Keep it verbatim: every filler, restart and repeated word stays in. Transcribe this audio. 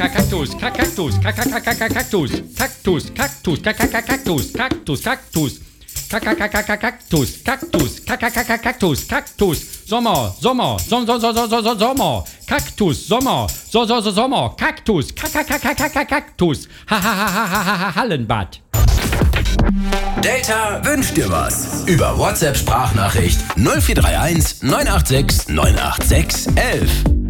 Kaktus, Kaktus, Kaktus, Kaktus, Kaktus, Kaktus, Kaktus, Kaktus. Kaktus, Kaktus, Kaktus, Kaktus, Sommer, Sommer, Sommer, Sommer, Sommer, Kaktus, Sommer, so, so, so, Sommer, Kaktus, Kaktus, Hallenbad. Data wünscht dir was. Über WhatsApp-Sprachnachricht null vier drei eins neun acht sechs neun acht sechs eins eins.